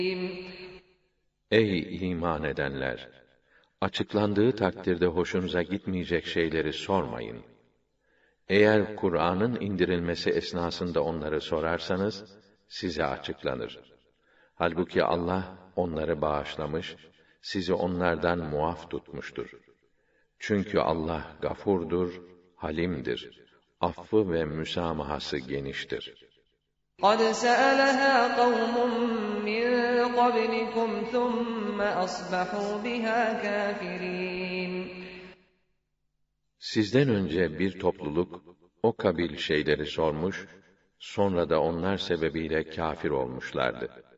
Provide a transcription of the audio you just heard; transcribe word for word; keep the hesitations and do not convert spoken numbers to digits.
Ey iman edenler! Açıklandığı takdirde hoşunuza gitmeyecek şeyleri sormayın. Eğer Kur'an'ın indirilmesi esnasında onları sorarsanız, size açıklanır. Halbuki Allah onları bağışlamış, sizi onlardan muaf tutmuştur. Çünkü Allah gafurdur, halimdir. Affı ve müsamahası geniştir. قَدْ سَأَلَهَا قَوْمٌ مِّن قَبْلِكُمْ ثُمَّ أَصْبَحُوا بِهَا كَافِرِينَ Sizden önce bir topluluk o kabil şeyleri sormuş, sonra da onlar sebebiyle kâfir olmuşlardı.